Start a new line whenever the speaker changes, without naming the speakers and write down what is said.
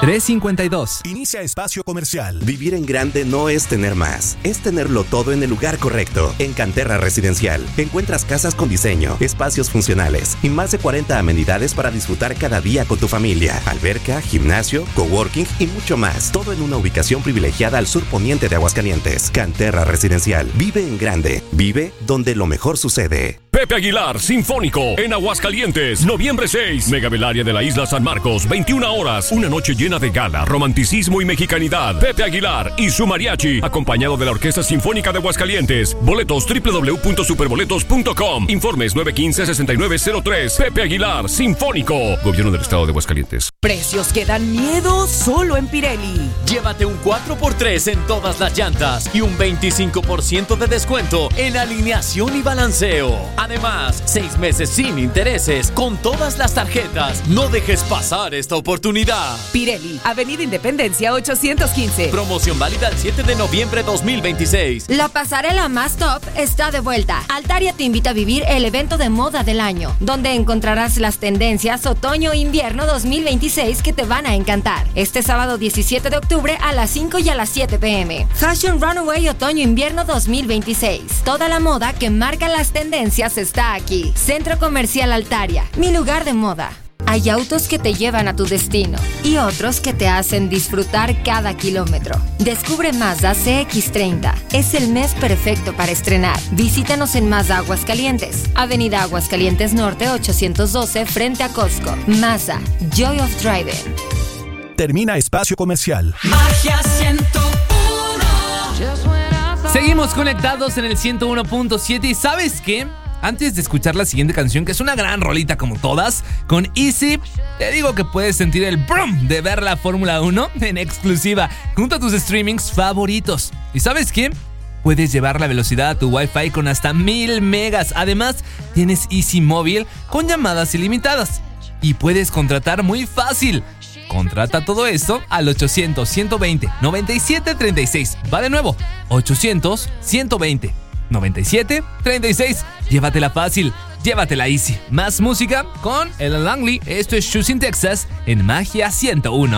352.
Inicia espacio comercial.
Vivir en grande no es tener más, es tenerlo todo en el lugar correcto. En Canterra Residencial encuentras casas con diseño, espacios funcionales y más de 40 amenidades para disfrutar cada día con tu familia. Alberca, gimnasio, coworking y mucho más. Todo en una ubicación privilegiada al sur poniente de Aguascalientes. Canterra Residencial. Vive en grande. Vive donde lo mejor sucede.
Pepe Aguilar Sinfónico en Aguascalientes, noviembre 6, Megavelaria de la Isla San Marcos, 21 horas, una noche llena de gala, romanticismo y mexicanidad. Pepe Aguilar y su mariachi, acompañado de la Orquesta Sinfónica de Aguascalientes. Boletos www.superboletos.com. Informes 915-6903. Pepe Aguilar Sinfónico, Gobierno del Estado de Aguascalientes.
Precios que dan miedo solo en Pirelli.
Llévate un 4x3 en todas las llantas y un 25% de descuento en alineación y balanceo. Además, 6 meses sin intereses con todas las tarjetas. No dejes pasar esta oportunidad.
Pirelli, Avenida Independencia 815.
Promoción válida el 7 de noviembre 2026.
La pasarela más top está de vuelta. Altaria te invita a vivir el evento de moda del año, donde encontrarás las tendencias otoño-invierno 2026 que te van a encantar. Este sábado 17 de octubre a las 5 y a las 7 p.m. Fashion Runaway otoño-invierno 2026. Toda la moda que marca las tendencias está aquí. Centro Comercial Altaria, mi lugar de moda. Hay autos que te llevan a tu destino y otros que te hacen disfrutar cada kilómetro. Descubre Mazda CX-30. Es el mes perfecto para estrenar. Visítanos en Mazda Aguascalientes, Avenida Aguascalientes Norte 812 frente a Costco. Mazda, Joy of Driving.
Termina espacio comercial.
Magia 101.
Seguimos conectados en el 101.7 y ¿sabes qué? Antes de escuchar la siguiente canción, que es una gran rolita como todas, con Easy, te digo que puedes sentir el brum de ver la Fórmula 1 en exclusiva, junto a tus streamings favoritos. ¿Y sabes qué? Puedes llevar la velocidad a tu Wi-Fi con hasta 1000 megas. Además, tienes Easy Móvil con llamadas ilimitadas. Y puedes contratar muy fácil. Contrata todo esto al 800-120-9736. Va de nuevo, 800-120-9736. Llévatela fácil, llévatela easy. Más música con Ella Langley. Esto es Shoes in Texas en Magia 101.